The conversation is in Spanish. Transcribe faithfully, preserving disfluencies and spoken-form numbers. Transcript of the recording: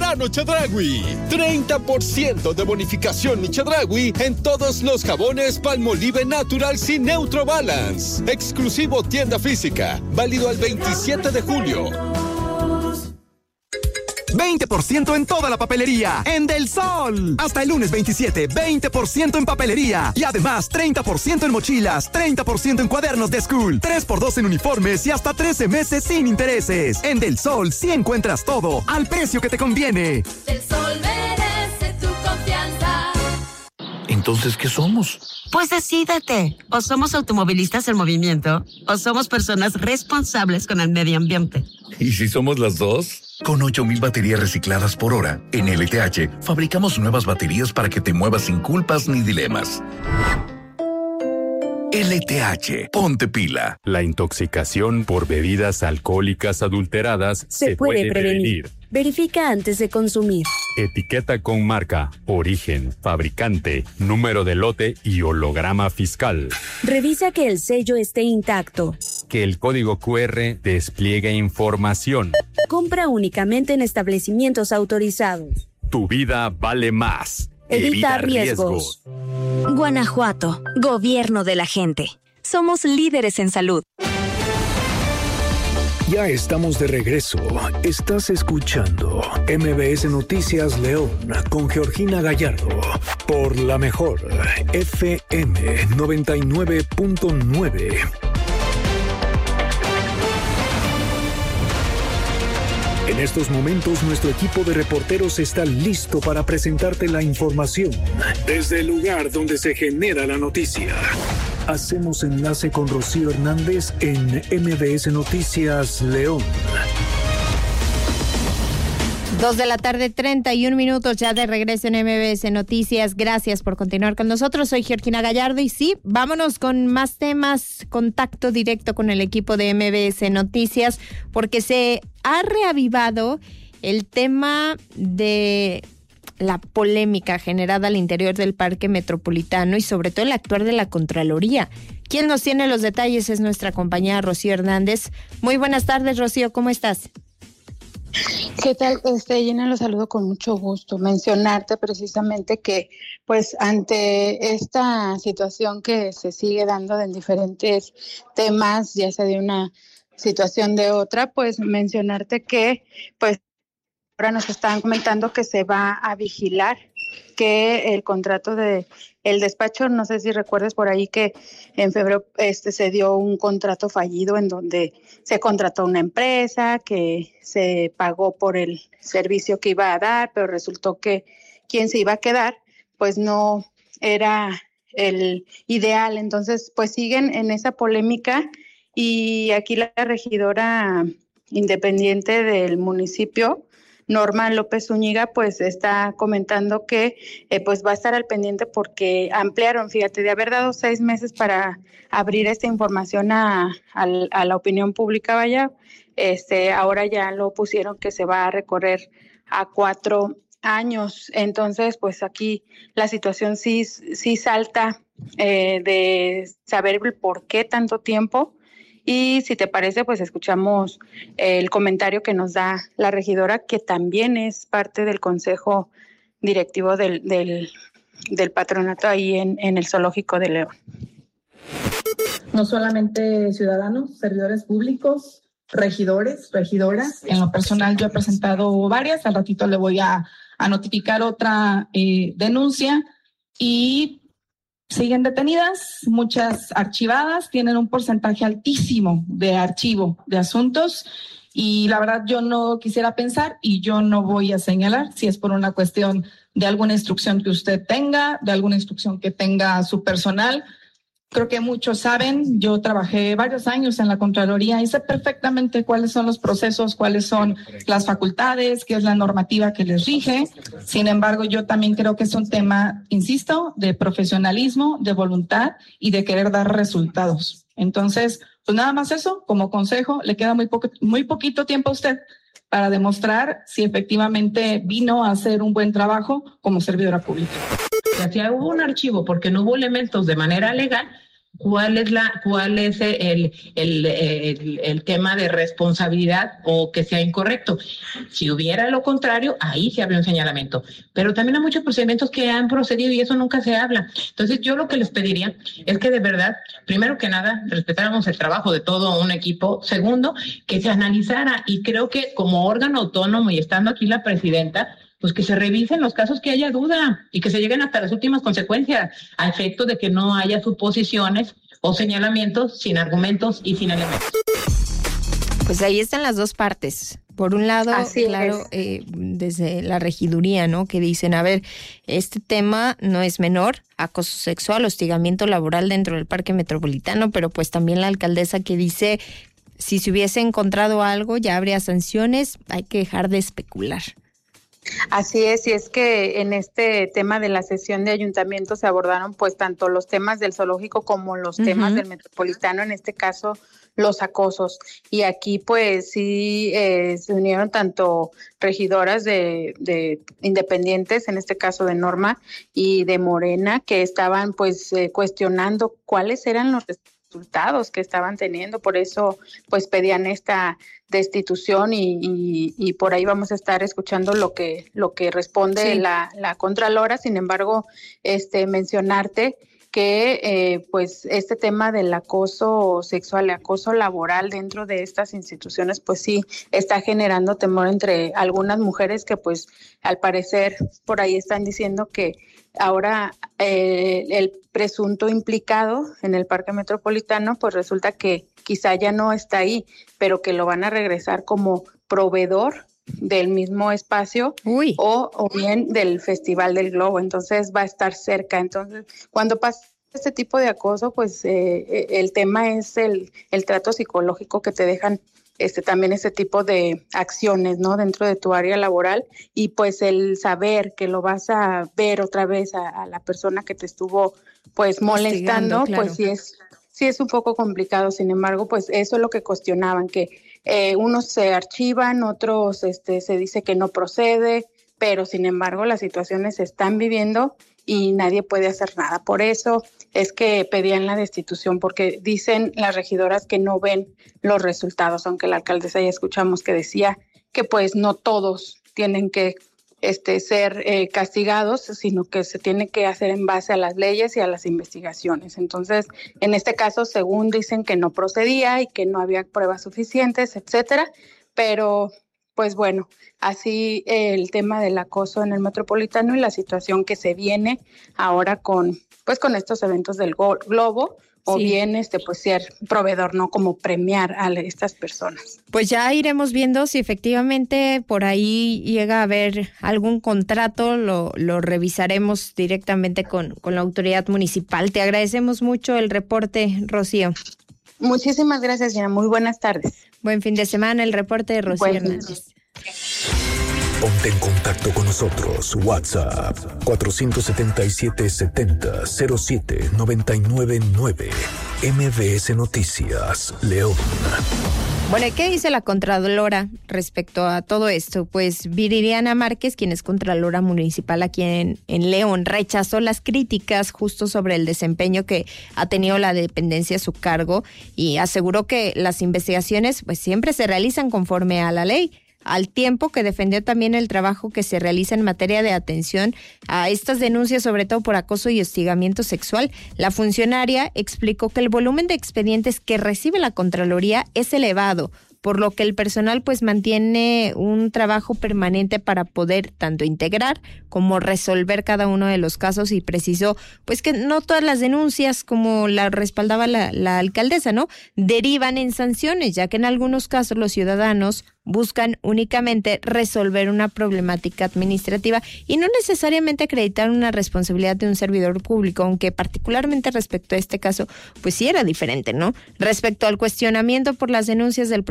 verano Chedraui. treinta por ciento de bonificación Chedraui en todos los jabones Palmolive Naturals y Neutro Balance. Exclusivo tienda física. Válido al veintisiete de julio. veinte por ciento en toda la papelería en Del Sol. Hasta el lunes veintisiete, veinte por ciento en papelería. Y además treinta por ciento en mochilas, treinta por ciento en cuadernos de school, tres por dos en uniformes y hasta trece meses sin intereses. En Del Sol sí encuentras todo al precio que te conviene. Del Sol merece tu confianza. Entonces, ¿qué somos? Pues decídete. O somos automovilistas en movimiento, o somos personas responsables con el medio ambiente. ¿Y si somos las dos? Con ocho mil baterías recicladas por hora, en L T H fabricamos nuevas baterías para que te muevas sin culpas ni dilemas. L T H, ponte pila. La intoxicación por bebidas alcohólicas adulteradas se, se puede, puede prevenir. prevenir. Verifica antes de consumir. Etiqueta con marca, origen, fabricante, número de lote y holograma fiscal. Revisa que el sello esté intacto. Que el código cu erre despliegue información. Compra únicamente en establecimientos autorizados. Tu vida vale más. Evita, Evita riesgos. riesgos. Guanajuato, gobierno de la gente. Somos líderes en salud. Ya estamos de regreso. Estás escuchando M B S Noticias León con Georgina Gallardo por la mejor F M noventa y nueve punto nueve. En estos momentos, nuestro equipo de reporteros está listo para presentarte la información desde el lugar donde se genera la noticia. Hacemos enlace con Rocío Hernández en M B S Noticias León. Dos de la tarde, treinta y un minutos, ya de regreso en M B S Noticias. Gracias por continuar con nosotros. Soy Georgina Gallardo y sí, vámonos con más temas, contacto directo con el equipo de M B S Noticias, porque se ha reavivado el tema de la polémica generada al interior del Parque Metropolitano y sobre todo el actuar de la Contraloría. Quien nos tiene los detalles es nuestra compañera Rocío Hernández. Muy buenas tardes, Rocío, ¿cómo estás? ¿Qué tal? Este, Gina, lo saludo con mucho gusto. Mencionarte precisamente que, pues, ante esta situación que se sigue dando en diferentes temas, ya sea de una situación de otra, pues mencionarte que, pues, ahora nos están comentando que se va a vigilar que el contrato de el despacho, no sé si recuerdes por ahí que en febrero este se dio un contrato fallido en donde se contrató una empresa que se pagó por el servicio que iba a dar, pero resultó que quien se iba a quedar pues no era el ideal. Entonces pues siguen en esa polémica y aquí la regidora independiente del municipio, Norma López Zúñiga, pues está comentando que eh, pues va a estar al pendiente porque ampliaron, fíjate, de haber dado seis meses para abrir esta información a, a, a la opinión pública, vaya, este, ahora ya lo pusieron que se va a recorrer a cuatro años. Entonces, pues aquí la situación sí, sí salta eh, de saber el por qué tanto tiempo. Y si te parece, pues escuchamos el comentario que nos da la regidora, que también es parte del consejo directivo del, del, del patronato ahí en, en el Zoológico de León. No solamente ciudadanos, servidores públicos, regidores, regidoras. En lo personal yo he presentado varias, al ratito le voy a, a notificar otra eh, denuncia y siguen detenidas, muchas archivadas, tienen un porcentaje altísimo de archivo de asuntos y la verdad yo no quisiera pensar y yo no voy a señalar si es por una cuestión de alguna instrucción que usted tenga, de alguna instrucción que tenga su personal. Creo que muchos saben, yo trabajé varios años en la Contraloría y sé perfectamente cuáles son los procesos, cuáles son las facultades, qué es la normativa que les rige. Sin embargo, yo también creo que es un tema, insisto, de profesionalismo, de voluntad y de querer dar resultados. Entonces, pues nada más eso, como consejo, le queda muy, poco, muy poquito tiempo a usted para demostrar si efectivamente vino a hacer un buen trabajo como servidora pública. Si hubo un archivo porque no hubo elementos de manera legal, ¿Cuál es la, cuál es el, el, el, el tema de responsabilidad o que sea incorrecto? Si hubiera lo contrario, ahí sí habría un señalamiento. Pero también hay muchos procedimientos que han procedido y eso nunca se habla. Entonces, yo lo que les pediría es que de verdad, primero que nada, respetáramos el trabajo de todo un equipo. Segundo, que se analizara, y creo que como órgano autónomo y estando aquí la presidenta, pues que se revisen los casos que haya duda y que se lleguen hasta las últimas consecuencias, a efecto de que no haya suposiciones o señalamientos sin argumentos y sin elementos. Pues ahí están las dos partes. Por un lado, Así claro, eh, desde la regiduría, ¿no? Que dicen, a ver, este tema no es menor, acoso sexual, hostigamiento laboral dentro del Parque Metropolitano, pero pues también la alcaldesa que dice, si se hubiese encontrado algo, ya habría sanciones, hay que dejar de especular. Así es, y es que en este tema de la sesión de ayuntamiento se abordaron pues tanto los temas del zoológico como los uh-huh. temas del metropolitano, en este caso los acosos. Y aquí pues sí eh, se unieron tanto regidoras de, de independientes, en este caso de Norma, y de Morena, que estaban pues eh, cuestionando cuáles eran los resultados que estaban teniendo, por eso pues pedían esta destitución y, y, y por ahí vamos a estar escuchando lo que lo que responde sí. la, la Contralora. Sin embargo, este mencionarte que eh, pues este tema del acoso sexual, el acoso laboral dentro de estas instituciones, pues sí está generando temor entre algunas mujeres que pues al parecer por ahí están diciendo que ahora eh, el presunto implicado en el Parque Metropolitano, pues resulta que quizá ya no está ahí, pero que lo van a regresar como proveedor del mismo espacio o, o bien del Festival del Globo, entonces va a estar cerca. Entonces, cuando pasa este tipo de acoso, pues eh, el tema es el, el trato psicológico que te dejan este también ese tipo de acciones, ¿no? Dentro de tu área laboral, y pues el saber que lo vas a ver otra vez a, a la persona que te estuvo pues molestando, claro. pues sí es, sí es un poco complicado. Sin embargo, pues eso es lo que cuestionaban, que eh, unos se archivan, otros este se dice que no procede, pero sin embargo las situaciones se están viviendo y nadie puede hacer nada. Por eso es que pedían la destitución, porque dicen las regidoras que no ven los resultados, aunque la alcaldesa ya escuchamos que decía que pues no todos tienen que este, ser eh, castigados, sino que se tiene que hacer en base a las leyes y a las investigaciones. Entonces, en este caso, según dicen que no procedía y que no había pruebas suficientes, etcétera, pero pues bueno, así eh, el tema del acoso en el Metropolitano y la situación que se viene ahora con pues con estos eventos del Globo, o sí. bien este pues ser proveedor, no como premiar a estas personas. Pues ya iremos viendo si efectivamente por ahí llega a haber algún contrato, lo, lo revisaremos directamente con, con la autoridad municipal. Te agradecemos mucho el reporte, Rocío. Muchísimas gracias, Gina. Muy buenas tardes. Buen fin de semana, el reporte de Rocío Hernández. Ponte en contacto con nosotros. WhatsApp cuatro siete siete, setenta, cero siete, noventa y nueve nueve. M V S Noticias, León. Bueno, ¿y qué dice la Contralora respecto a todo esto? Pues Viridiana Márquez, quien es Contralora Municipal aquí en, en León, rechazó las críticas justo sobre el desempeño que ha tenido la dependencia a su cargo y aseguró que las investigaciones pues siempre se realizan conforme a la ley, al tiempo que defendió también el trabajo que se realiza en materia de atención a estas denuncias, sobre todo por acoso y hostigamiento sexual. La funcionaria explicó que el volumen de expedientes que recibe la Contraloría es elevado, por lo que el personal pues mantiene un trabajo permanente para poder tanto integrar como resolver cada uno de los casos, y precisó pues que no todas las denuncias, como la respaldaba la, la alcaldesa, ¿no?, derivan en sanciones, ya que en algunos casos los ciudadanos buscan únicamente resolver una problemática administrativa y no necesariamente acreditar una responsabilidad de un servidor público, aunque particularmente respecto a este caso, pues sí era diferente, ¿no? Respecto al cuestionamiento por las denuncias del